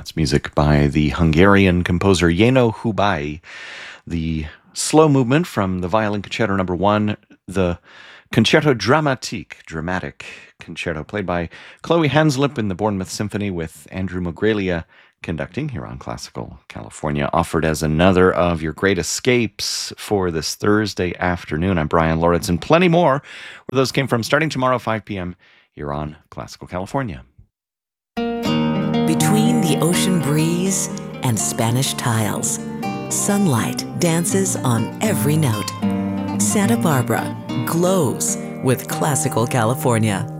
That's music by the Hungarian composer Jenő Hubay. The slow movement from the Violin Concerto Number 1, the Concerto Dramatic Concerto, played by Chloe Hanslip in the Bournemouth Symphony with Andrew Mogrelia conducting here on Classical California, offered as another of your great escapes for this Thursday afternoon. I'm Brian Lawrence, and plenty more where those came from starting tomorrow 5 p.m. here on Classical California. Between the ocean breeze and Spanish tiles, sunlight dances on every note. Santa Barbara glows with Classical California.